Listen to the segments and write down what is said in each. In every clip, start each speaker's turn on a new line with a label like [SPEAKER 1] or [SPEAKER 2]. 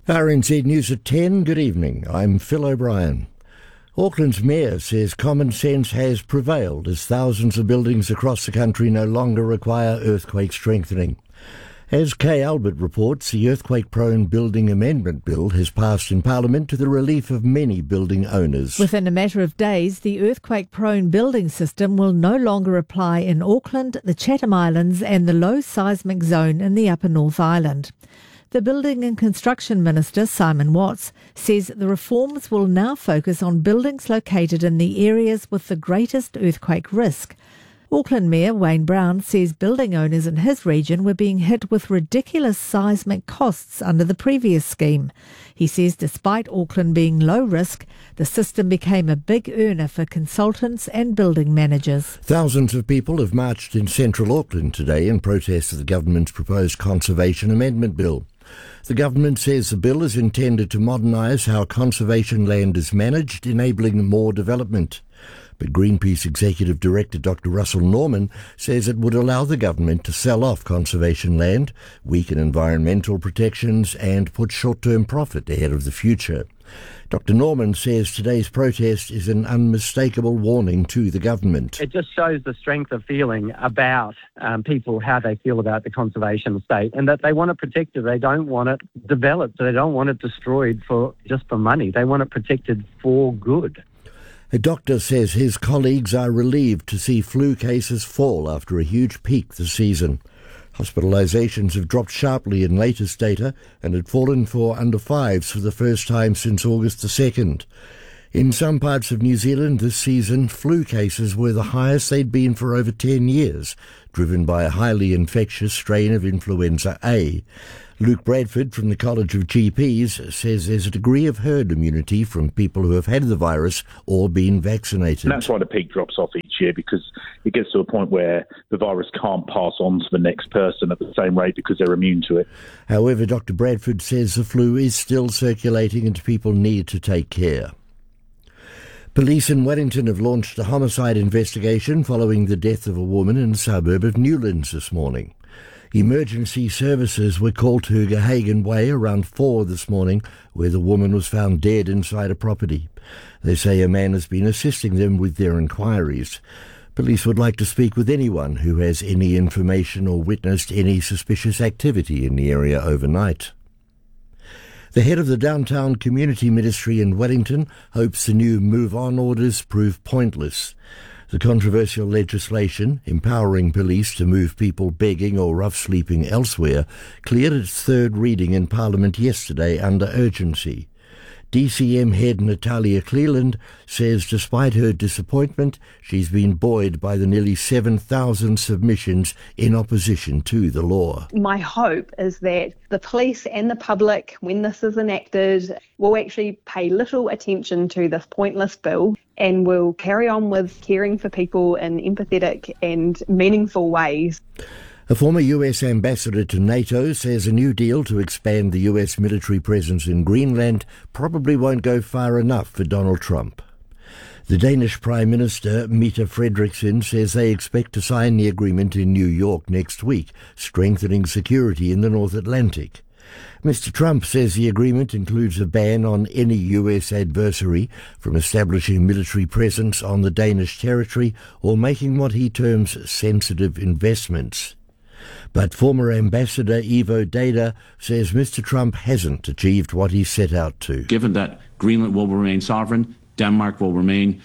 [SPEAKER 1] RNZ News at 10, good evening. I'm Phil O'Brien. Auckland's mayor says common sense has prevailed as thousands of buildings across the country no longer require earthquake strengthening. As Kay Albert reports, the earthquake-prone Building Amendment Bill has passed in Parliament to the relief of many building owners.
[SPEAKER 2] Within a matter of days, the earthquake-prone building system will no longer apply in Auckland, the Chatham Islands and the low seismic zone in the Upper North Island. The Building and Construction Minister, Simon Watts, says the reforms will now focus on buildings located in the areas with the greatest earthquake risk. Auckland Mayor Wayne Brown says building owners in his region were being hit with ridiculous seismic costs under the previous scheme. He says despite Auckland being low risk, the system became a big earner for consultants and building managers.
[SPEAKER 1] Thousands of people have marched in central Auckland today in protest of the government's proposed Conservation Amendment Bill. The government says the bill is intended to modernise how conservation land is managed, enabling more development. But Greenpeace Executive Director Dr Russell Norman says it would allow the government to sell off conservation land, weaken environmental protections and put short-term profit ahead of the future. Dr Norman says today's protest is an unmistakable warning to the government.
[SPEAKER 3] It just shows the strength of feeling about people, how they feel about the conservation estate, and that they want it protected. They don't want it developed. They don't want it destroyed just for money. They want it protected for good.
[SPEAKER 1] A doctor says his colleagues are relieved to see flu cases fall after a huge peak this season. Hospitalisations have dropped sharply in latest data and had fallen for under fives for the first time since August the 2nd. In some parts of New Zealand this season, flu cases were the highest they'd been for over 10 years, driven by a highly infectious strain of influenza A. Luke Bradford from the College of GPs says there's a degree of herd immunity from people who have had the virus or been vaccinated.
[SPEAKER 4] And that's why the peak drops off each year, because it gets to a point where the virus can't pass on to the next person at the same rate because they're immune to it.
[SPEAKER 1] However, Dr Bradford says the flu is still circulating and people need to take care. Police in Wellington have launched a homicide investigation following the death of a woman in the suburb of Newlands this morning. Emergency services were called to Gahagan Way around 4 this morning, where the woman was found dead inside a property. They say a man has been assisting them with their inquiries. Police would like to speak with anyone who has any information or witnessed any suspicious activity in the area overnight. The head of the Downtown Community Ministry in Wellington hopes the new move-on orders prove pointless. The controversial legislation empowering police to move people begging or rough sleeping elsewhere cleared its third reading in Parliament yesterday under urgency. DCM head Natalia Cleland says despite her disappointment, she's been buoyed by the nearly 7,000 submissions in opposition to the law.
[SPEAKER 5] My hope is that the police and the public, when this is enacted, will actually pay little attention to this pointless bill and will carry on with caring for people in empathetic and meaningful ways.
[SPEAKER 1] A former US ambassador to NATO says a new deal to expand the US military presence in Greenland probably won't go far enough for Donald Trump. The Danish Prime Minister, Mette Frederiksen, says they expect to sign the agreement in New York next week, strengthening security in the North Atlantic. Mr. Trump says the agreement includes a ban on any US adversary from establishing military presence on the Danish territory or making what he terms sensitive investments. But former Ambassador Ivo Dada says Mr. Trump hasn't achieved what he set out to.
[SPEAKER 6] Given that Greenland will remain sovereign, Denmark will remain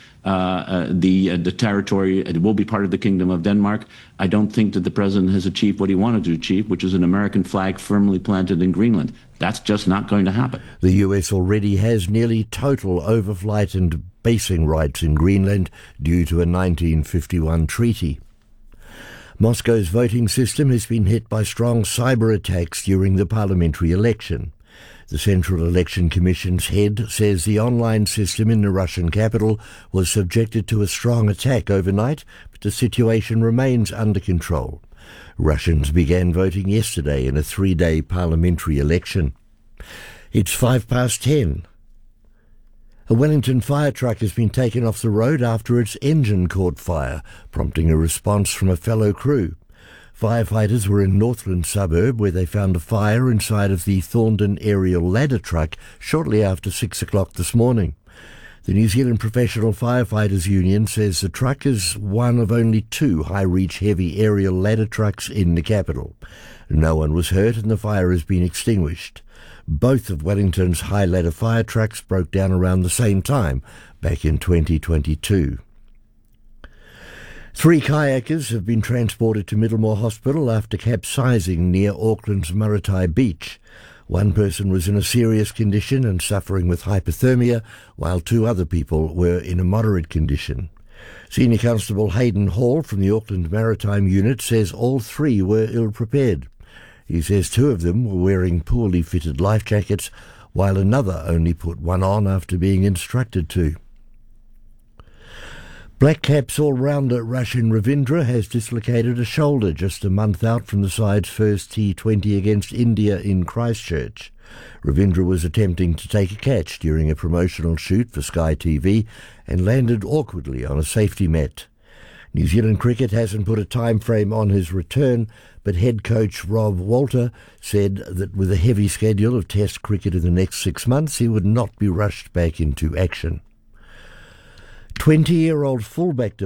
[SPEAKER 6] the territory, it will be part of the Kingdom of Denmark, I don't think that the president has achieved what he wanted to achieve, which is an American flag firmly planted in Greenland. That's just not going to happen.
[SPEAKER 1] The US already has nearly total overflight and basing rights in Greenland due to a 1951 treaty. Moscow's voting system has been hit by strong cyber attacks during the parliamentary election. The Central Election Commission's head says the online system in the Russian capital was subjected to a strong attack overnight, but the situation remains under control. Russians began voting yesterday in a 3-day parliamentary election. It's 10:05. A Wellington fire truck has been taken off the road after its engine caught fire, prompting a response from a fellow crew. Firefighters were in Northland suburb where they found a fire inside of the Thorndon aerial ladder truck shortly after 6 o'clock this morning. The New Zealand Professional Firefighters Union says the truck is one of only 2 high-reach heavy aerial ladder trucks in the capital. No one was hurt and the fire has been extinguished. Both of Wellington's high ladder fire trucks broke down around the same time back in 2022. 3 kayakers have been transported to Middlemore Hospital after capsizing near Auckland's Maratai Beach. One person was in a serious condition and suffering with hypothermia, while 2 other people were in a moderate condition. Senior Constable Hayden Hall from the Auckland Maritime Unit says all 3 were ill-prepared. He says 2 of them were wearing poorly fitted life jackets, while another only put one on after being instructed to. Black Caps all-rounder Rachin Ravindra has dislocated a shoulder just a month out from the side's first T20 against India in Christchurch. Ravindra was attempting to take a catch during a promotional shoot for Sky TV and landed awkwardly on a safety net. New Zealand Cricket hasn't put a time frame on his return, but head coach Rob Walter said that with a heavy schedule of Test cricket in the next 6 months, he would not be rushed back into action. 20-year-old fullback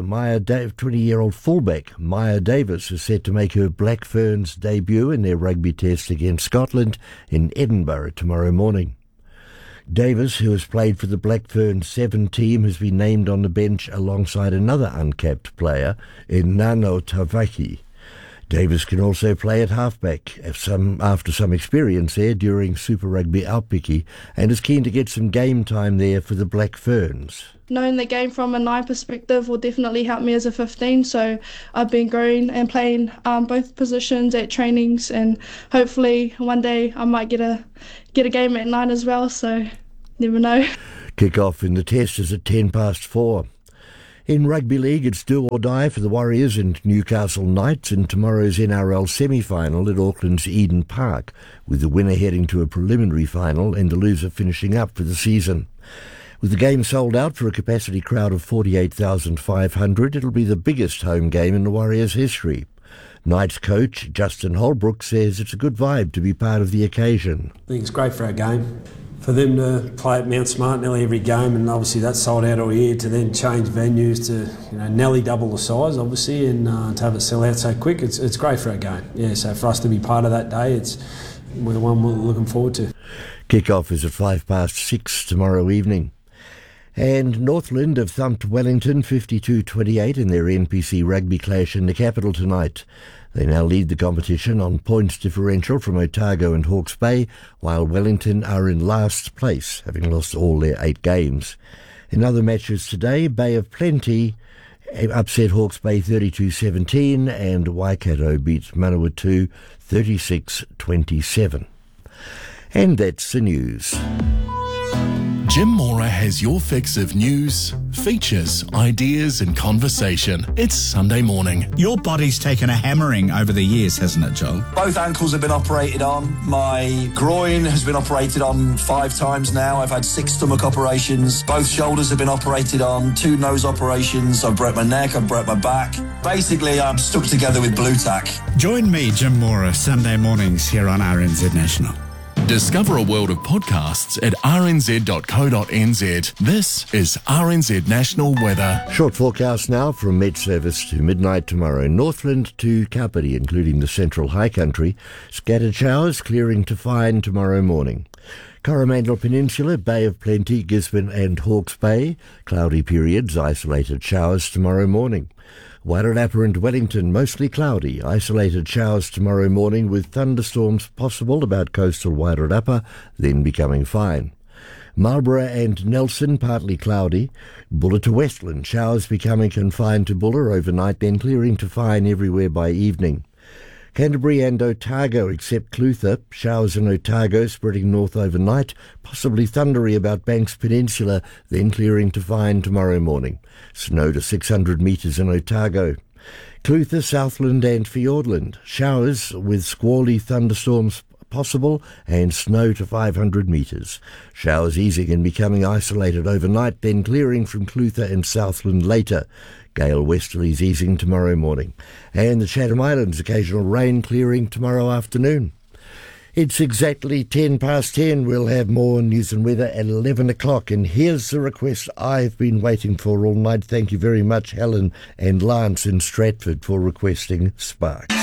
[SPEAKER 1] Maya Davis is set to make her Black Ferns debut in their rugby test against Scotland in Edinburgh tomorrow morning. Davis, who has played for the Black Ferns 7 team, has been named on the bench alongside another uncapped player in Nano Tavaki. Davis can also play at halfback after some experience there during Super Rugby Aupiki and is keen to get some game time there for the Black Ferns.
[SPEAKER 7] Knowing the game from a 9 perspective will definitely help me as a 15, so I've been growing and playing both positions at trainings, and hopefully one day I might get a game at 9 as well, so never know.
[SPEAKER 1] Kick-off in the test is at 4:10. In Rugby League, it's do or die for the Warriors and Newcastle Knights in tomorrow's NRL semi-final at Auckland's Eden Park, with the winner heading to a preliminary final and the loser finishing up for the season. With the game sold out for a capacity crowd of 48,500, it'll be the biggest home game in the Warriors' history. Knights coach Justin Holbrook says it's a good vibe to be part of the occasion.
[SPEAKER 8] I think it's great for our game. For them to play at Mount Smart nearly every game, and obviously that's sold out all year, to then change venues to nearly double the size, obviously, and to have it sell out so quick, it's great for our game. Yeah, so for us to be part of that day, we're the one we're looking forward to.
[SPEAKER 1] Kick-off is at 6:05 tomorrow evening. And Northland have thumped Wellington 52-28 in their NPC rugby clash in the capital tonight. They now lead the competition on points differential from Otago and Hawke's Bay, while Wellington are in last place, having lost all their 8 games. In other matches today, Bay of Plenty upset Hawke's Bay 32-17 and Waikato beat Manawatu 36-27. And that's the news.
[SPEAKER 9] Jim Mora has your fix of news, features, ideas and conversation. It's Sunday morning.
[SPEAKER 10] Your body's taken a hammering over the years, hasn't it, Joel?
[SPEAKER 11] Both ankles have been operated on. My groin has been operated on 5 times now. I've had 6 stomach operations. Both shoulders have been operated on. 2 nose operations. I've broke my neck. I've broke my back. Basically, I'm stuck together with blue tack.
[SPEAKER 10] Join me, Jim Mora, Sunday mornings here on RNZ National.
[SPEAKER 9] Discover a world of podcasts at rnz.co.nz. This is RNZ National Weather.
[SPEAKER 1] Short forecast now from Met Service to midnight tomorrow. Northland to Kapiti, including the central high country. Scattered showers clearing to fine tomorrow morning. Coromandel Peninsula, Bay of Plenty, Gisborne and Hawke's Bay. Cloudy periods, isolated showers tomorrow morning. Wairarapa and Wellington, mostly cloudy. Isolated showers tomorrow morning with thunderstorms possible about coastal Wairarapa, then becoming fine. Marlborough and Nelson, partly cloudy. Buller to Westland, showers becoming confined to Buller overnight, then clearing to fine everywhere by evening. Canterbury and Otago, except Clutha, showers in Otago spreading north overnight, possibly thundery about Banks Peninsula, then clearing to fine tomorrow morning. Snow to 600 metres in Otago. Clutha, Southland and Fiordland, showers with squally thunderstorms possible and snow to 500 metres. Showers easing and becoming isolated overnight, then clearing from Clutha and Southland later. Gale westerlies easing tomorrow morning. And the Chatham Islands, occasional rain clearing tomorrow afternoon. It's exactly 10 past 10. We'll have more news and weather at 11 o'clock. And here's the request I've been waiting for all night. Thank you very much, Helen and Lance in Stratford, for requesting Sparks.